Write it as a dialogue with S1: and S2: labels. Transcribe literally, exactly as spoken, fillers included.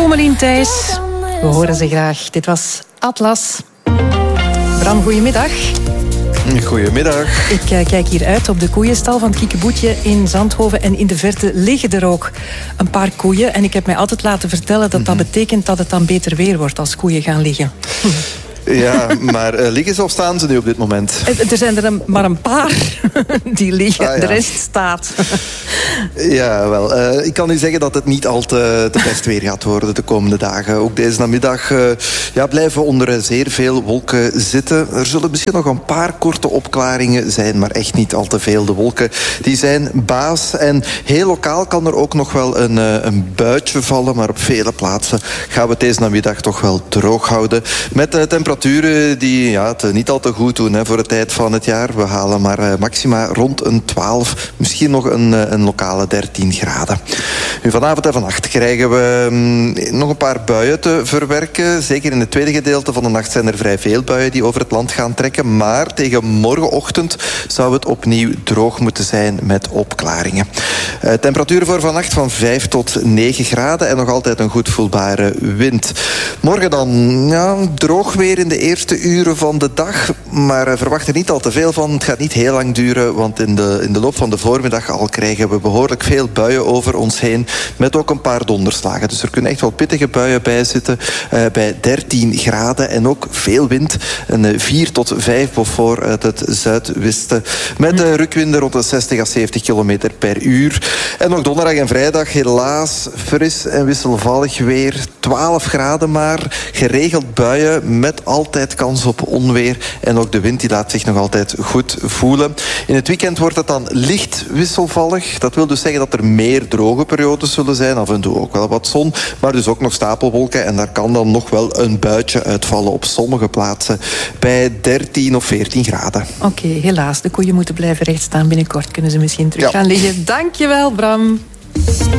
S1: Ommelien Thijs. We horen ze graag. Dit was Atlas. Bram, goedemiddag.
S2: Goedemiddag.
S1: Ik uh, kijk hier uit op de koeienstal van het Kiekeboetje in Zandhoven. En in de verte liggen er ook een paar koeien. En ik heb mij altijd laten vertellen dat dat betekent dat het dan beter weer wordt als koeien gaan liggen.
S2: Ja, maar uh, liggen ze of staan ze nu op dit moment?
S1: Er zijn er een, maar een paar die liggen. Ah, ja. De rest staat.
S2: Ja, wel. Uh, ik kan u zeggen dat het niet al te, te best weer gaat worden de komende dagen. Ook deze namiddag uh, ja, blijven onder zeer veel wolken zitten. Er zullen misschien nog een paar korte opklaringen zijn, maar echt niet al te veel. De wolken die zijn baas. En heel lokaal kan er ook nog wel een, uh, een buitje vallen, maar op vele plaatsen gaan we het deze namiddag toch wel droog houden. Met de temperatuur Temperaturen die ja, het niet al te goed doen hè, voor de tijd van het jaar. We halen maar uh, maxima rond een twaalf, misschien nog een, uh, een lokale dertien graden. Nu, vanavond en vannacht krijgen we um, nog een paar buien te verwerken. Zeker in het tweede gedeelte van de nacht zijn er vrij veel buien die over het land gaan trekken. Maar tegen morgenochtend zou het opnieuw droog moeten zijn met opklaringen. Uh, temperaturen voor vannacht van vijf tot negen graden en nog altijd een goed voelbare wind. Morgen dan ja, droog weer in de eerste uren van de dag, maar verwacht er niet al te veel van. Het gaat niet heel lang duren, want in de, in de loop van de voormiddag al krijgen we behoorlijk veel buien over ons heen, met ook een paar donderslagen. Dus er kunnen echt wel pittige buien bij zitten, uh, bij dertien graden en ook veel wind. Een vier tot vijf Beaufort uit het zuidwesten, met uh, rukwinden rond de zestig à zeventig kilometer per uur. En ook donderdag en vrijdag helaas fris en wisselvallig weer. twaalf graden maar, geregeld buien met altijd kans op onweer. En ook de wind die laat zich nog altijd goed voelen. In het weekend wordt het dan licht wisselvallig. Dat wil dus zeggen dat er meer droge periodes zullen zijn. Af en toe ook wel wat zon, maar dus ook nog stapelwolken. En daar kan dan nog wel een buitje uitvallen op sommige plaatsen bij dertien of veertien graden.
S1: Oké, okay, helaas. De koeien moeten blijven rechtstaan. Binnenkort kunnen ze misschien terug ja. gaan liggen. Dankjewel, Bram.